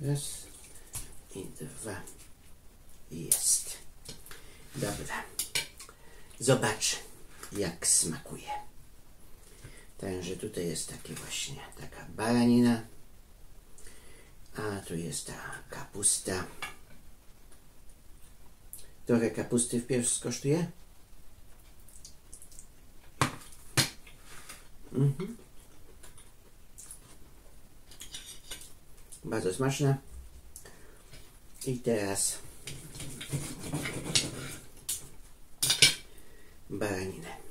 Raz i dwa. Jest. Dobra. Zobacz, jak smakuje. Także tutaj jest takie właśnie taka baranina. A tu jest ta kapusta. Trochę kapusty wpierw skosztuję. Bardzo smaczne. I teraz baraninę.